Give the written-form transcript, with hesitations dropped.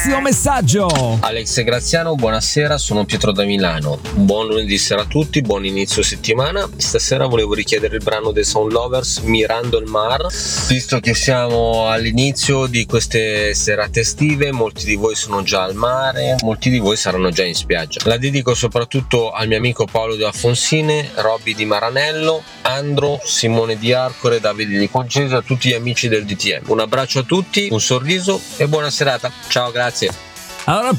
Messaggio. Alex Graziano, buonasera, sono Pietro da Milano. Buon lunedì sera a tutti, buon inizio settimana. Stasera volevo richiedere il brano dei Sound Lovers, Mirando il Mar. Visto che siamo all'inizio di queste serate estive, molti di voi sono già al mare, molti di voi saranno già in spiaggia. La dedico soprattutto al mio amico Paolo de Affonsine, Robby di Maranello, Andro, Simone di Arcore, Davide di Concesa, a tutti gli amici del DTM. Un abbraccio a tutti, un sorriso e buona serata. Ciao, grazie. Allora